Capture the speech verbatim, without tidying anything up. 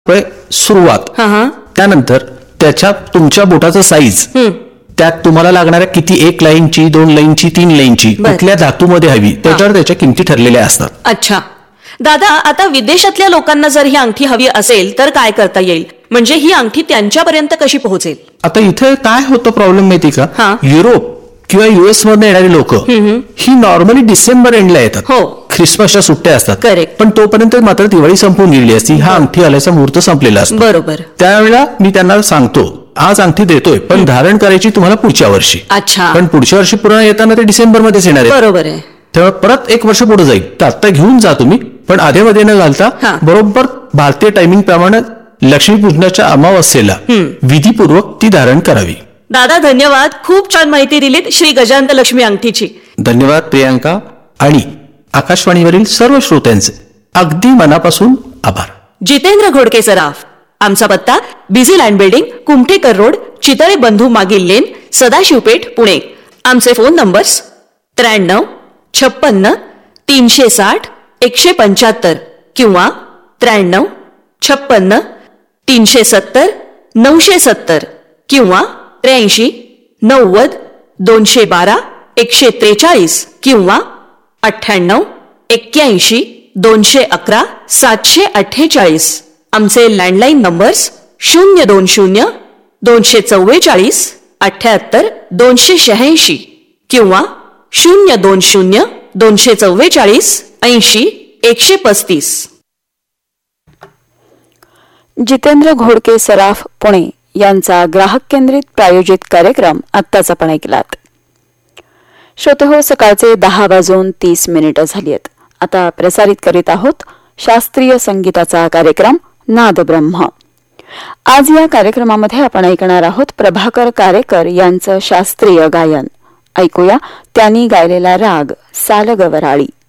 सुरुवात, त्यानंतर त्याच्या तुमच्या बोटाचं साईज, त्यात तुम्हाला लागणाऱ्या किती एक लाईनची, दोन लाईनची, तीन लाईनची, कुठल्या धातूमध्ये हवी, त्याच्यावर त्याच्या किमती ठरलेल्या असतात. अच्छा दादा, आता विदेशातल्या लोकांना जर ही अंगठी हवी असेल तर काय करता येईल? म्हणजे ही अंगठी त्यांच्यापर्यंत कशी पोहोचेल? आता इथे काय होतं प्रॉब्लेम माहिती का, युरोप किंवा युएस मधून येणारी लोक ही नॉर्मली डिसेंबर एंडला येतात. हो, ख्रिसमसच्या सुट्ट्या असतात. करेक्ट. पण तोपर्यंत मात्र दिवाळी संपून गेली असती, हा अंगठी आल्याचा मुहूर्त संपलेला असतो. बरोबर. त्यावेळेला मी त्यांना सांगतो, आज अंगठी देतोय पण धारण करायची तुम्हाला पुढच्या वर्षी. अच्छा. पण पुढच्या वर्षी पुन्हा येताना ते डिसेंबर मध्येच येणार आहे. बरोबर आहे. तेव्हा परत एक वर्ष पुढे जाईल. तर आता घेऊन जा तुम्ही, पण आधेमध्ये न घालता बरोबर भारतीय टायमिंग प्रमाणे लक्ष्मीपूजनाच्या अमावस्येला विधीपूर्वक ती धारण करावी. दादा धन्यवाद, खूप छान माहिती दिलीत श्री गजानन लक्ष्मी अंगठीची. धन्यवाद प्रियांका, आणि आकाशवाणीवरील सर्व श्रोत्यांचे अगदी मनापासून आभार. जितेंद्र घोडके सराफ. आमचा पत्ता busy land building, Kumthekar road, Chitale बंधू मागील लेन, सदाशिवपेठ, पुणे. आमचे फोन नंबर्स त्र्याण्णव छप्पन्न तीनशे साठ एकशे पंच्याहत्तर किंवा त्र्याण्णव छप्पन्न तीनशे सत्तर नऊशे सत्तर किंवा त्र्याऐंशी नव्वद दोनशे बारा एकशे त्रेचाळीस किंवा अठ्ठ्याण्णव एक्क्याऐंशी दोनशे अकरा सातशे अठ्ठेचाळीस. आमचे लँडलाईन नंबर्स शून्य दोन शून्य दोनशे चव्वेचाळीस अठ्ठ्याहत्तर दोनशे शहाऐंशी किंवा शून्य दोन शून्य दोनशे चव्वेचाळीस ऐंशी एकशे पस्तीस. जितेंद्र घोडके सराफ पुणे यांचा ग्राहक केंद्रित प्रायोजित कार्यक्रम आत्ताच आपण ऐकलात. श्रोते हो, सकाळचे दहा वाजून तीस मिनिटं झाली आहेत. आता प्रसारित करीत आहोत शास्त्रीय संगीताचा कार्यक्रम नादब्रह्म. आज या कार्यक्रमामध्ये आपण ऐकणार आहोत प्रभाकर कारेकर यांचं शास्त्रीय गायन. ऐकूया त्यांनी गायलेला राग सालगवराळी.